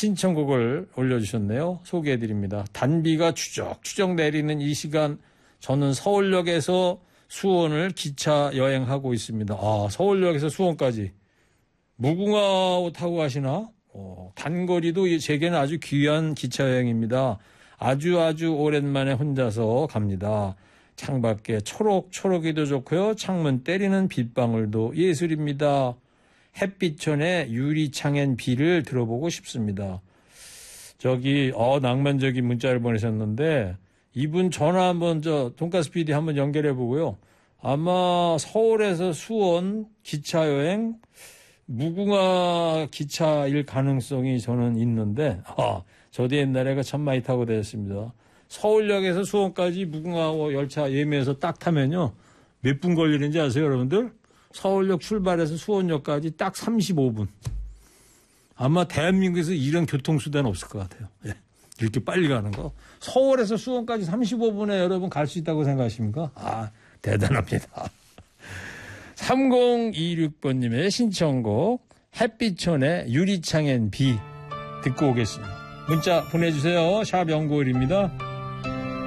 신청곡을 올려주셨네요. 소개해드립니다. 단비가 추적추적 내리는 이 시간 저는 서울역에서 수원을 기차 여행하고 있습니다. 아, 서울역에서 수원까지. 무궁화 타고 가시나? 단거리도 제게는 아주 귀한 기차 여행입니다. 아주 오랜만에 혼자서 갑니다. 창밖에 초록초록이도 좋고요. 창문 때리는 빗방울도 예술입니다. 햇빛천의 유리창엔 비를 들어보고 싶습니다. 낭만적인 문자를 보내셨는데 이분 전화 한번 돈가스 PD 한번 연결해 보고요. 아마 서울에서 수원 기차 여행 무궁화 기차일 가능성이 저는 있는데 저도 옛날에 참 많이 타고 다녔습니다. 서울역에서 수원까지 무궁화 열차 예매해서 딱 타면요. 몇 분 걸리는지 아세요, 여러분들? 서울역 출발해서 수원역까지 딱 35분. 아마 대한민국에서 이런 교통수단은 없을 것 같아요. 예. 이렇게 빨리 가는 거. 서울에서 수원까지 35분에 여러분 갈 수 있다고 생각하십니까? 대단합니다. 3026번님의 신청곡 햇빛천의 유리창엔 비 듣고 오겠습니다. 문자 보내주세요. 샵 연구일입니다.